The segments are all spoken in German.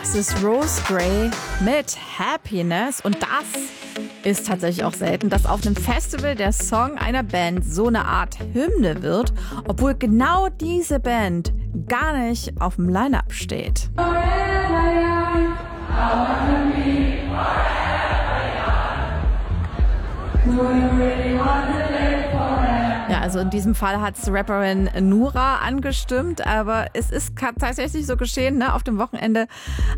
Das ist Rose Gray mit Happiness. Und das ist tatsächlich auch selten, dass auf einem Festival der Song einer Band so eine Art Hymne wird, obwohl genau diese Band gar nicht auf dem Line-Up steht. Ja, also in diesem Fall hat es Rapperin Nura angestimmt, aber es ist tatsächlich so geschehen, ne, auf dem Wochenende,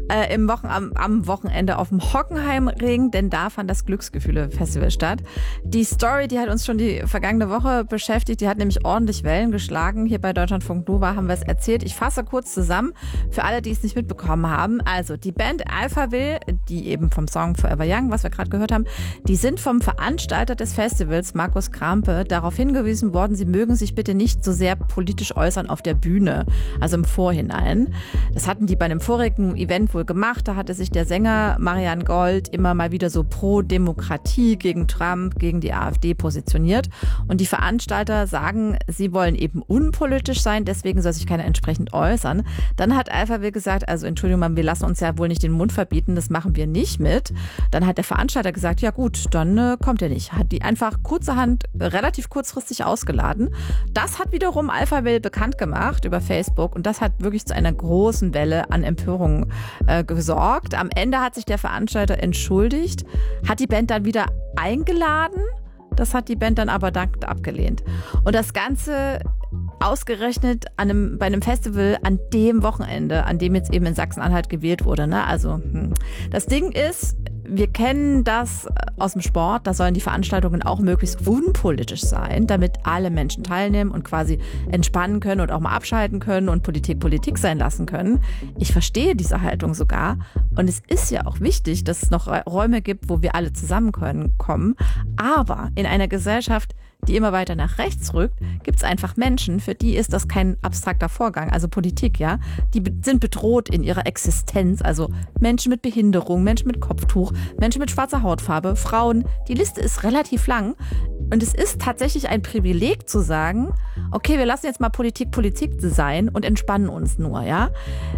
am Wochenende auf dem Hockenheimring, denn da fand das Glücksgefühle-Festival statt. Die Story, die hat uns schon die vergangene Woche beschäftigt, die hat nämlich ordentlich Wellen geschlagen. Hier bei Deutschlandfunk Nova haben wir es erzählt. Ich fasse kurz zusammen für alle, die es nicht mitbekommen haben. Also die Band Alphaville, die eben vom Song Forever Young, was wir gerade gehört haben, die sind vom Veranstalter des Festivals, Markus Krampe, darauf hingewiesen worden, sie mögen sich bitte nicht so sehr politisch äußern auf der Bühne, also im Vorhinein. Das hatten die bei einem vorigen Event wohl gemacht. Da hatte sich der Sänger Marian Gold immer mal wieder so pro Demokratie gegen Trump, gegen die AfD positioniert. Und die Veranstalter sagen, sie wollen eben unpolitisch sein, deswegen soll sich keiner entsprechend äußern. Dann hat Alphaville gesagt, also Entschuldigung, wir lassen uns ja wohl nicht den Mund verbieten, das machen wir nicht mit. Dann hat der Veranstalter gesagt, ja gut, dann kommt er nicht. Hat die einfach kurzerhand, relativ kurzfristig ausgeladen. Das hat wiederum Alphaville bekannt gemacht über Facebook und das hat wirklich zu einer großen Welle an Empörung gesorgt. Am Ende hat sich der Veranstalter entschuldigt, hat die Band dann wieder eingeladen. Das hat die Band dann aber dankend abgelehnt. Und das Ganze ausgerechnet bei einem Festival an dem Wochenende, an dem jetzt eben in Sachsen-Anhalt gewählt wurde. Ne? Also das Ding ist, wir kennen das aus dem Sport, da sollen die Veranstaltungen auch möglichst unpolitisch sein, damit alle Menschen teilnehmen und quasi entspannen können und auch mal abschalten können und Politik sein lassen können. Ich verstehe diese Haltung sogar und es ist ja auch wichtig, dass es noch Räume gibt, wo wir alle zusammenkommen. Aber in einer Gesellschaft, die immer weiter nach rechts rückt, gibt es einfach Menschen, für die ist das kein abstrakter Vorgang, also Politik, ja. Die sind bedroht in ihrer Existenz, also Menschen mit Behinderung, Menschen mit Kopftuch, Menschen mit schwarzer Hautfarbe, Frauen. Die Liste ist relativ lang und es ist tatsächlich ein Privileg zu sagen, okay, wir lassen jetzt mal Politik sein und entspannen uns nur, ja.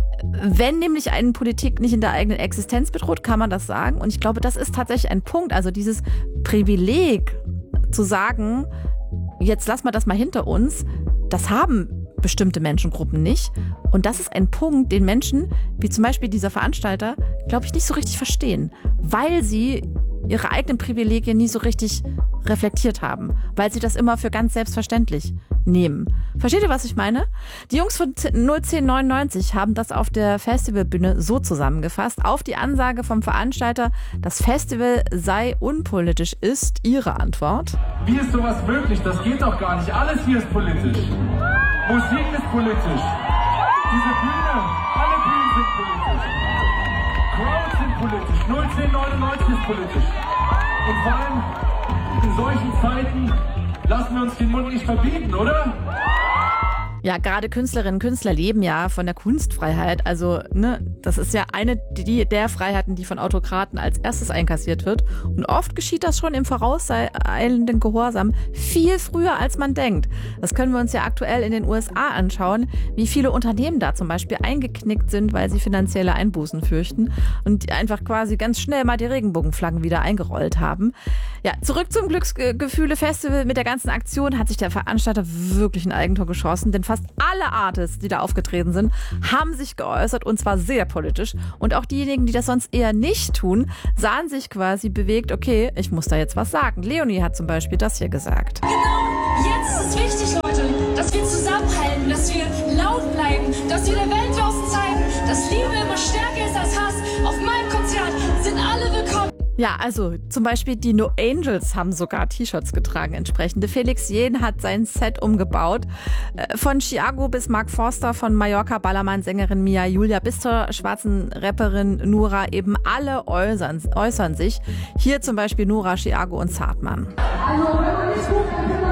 Wenn nämlich eine Politik nicht in der eigenen Existenz bedroht, kann man das sagen und ich glaube, das ist tatsächlich ein Punkt, also dieses Privileg, zu sagen, jetzt lassen wir das mal hinter uns, das haben bestimmte Menschengruppen nicht. Und das ist ein Punkt, den Menschen, wie zum Beispiel dieser Veranstalter, glaube ich, nicht so richtig verstehen, weil sie ihre eigenen Privilegien nie so richtig reflektiert haben, weil sie das immer für ganz selbstverständlich nehmen. Versteht ihr, was ich meine? Die Jungs von 01099 haben das auf der Festivalbühne so zusammengefasst. Auf die Ansage vom Veranstalter, das Festival sei unpolitisch, ist ihre Antwort. Wie ist sowas möglich? Das geht doch gar nicht. Alles hier ist politisch. Musik ist politisch. Diese Bühne, alle Bühnen sind politisch. Crowds sind politisch. 01099 ist politisch. Und vor allem in solchen Zeiten lassen wir uns den Mund nicht verbieten, oder? Ja, gerade Künstlerinnen und Künstler leben ja von der Kunstfreiheit. Also, ne, das ist ja eine der Freiheiten, die von Autokraten als erstes einkassiert wird. Und oft geschieht das schon im vorauseilenden Gehorsam viel früher, als man denkt. Das können wir uns ja aktuell in den USA anschauen, wie viele Unternehmen da zum Beispiel eingeknickt sind, weil sie finanzielle Einbußen fürchten und einfach quasi ganz schnell mal die Regenbogenflaggen wieder eingerollt haben. Ja, zurück zum Glücksgefühle-Festival. Mit der ganzen Aktion hat sich der Veranstalter wirklich ein Eigentor geschossen, denn fast alle Artists, die da aufgetreten sind, haben sich geäußert und zwar sehr politisch. Und auch diejenigen, die das sonst eher nicht tun, sahen sich quasi bewegt, okay, ich muss da jetzt was sagen. Leonie hat zum Beispiel das hier gesagt. Genau, jetzt ist es wichtig, Leute, dass wir zusammenhalten, dass wir laut bleiben, dass wir der Welt draußen zeigen, dass Liebe immer stärker ist als Hass. Auf meinem Konzert sind alle willkommen. Ja, also zum Beispiel die No Angels haben sogar T-Shirts getragen, entsprechende. Felix Jähn hat sein Set umgebaut. Von Chiago bis Mark Forster, von Mallorca Ballermann-Sängerin Mia Julia bis zur schwarzen Rapperin Nura, eben alle äußern sich. Hier zum Beispiel Nura, Chiago und Zartmann. Also wenn man nicht gut kann,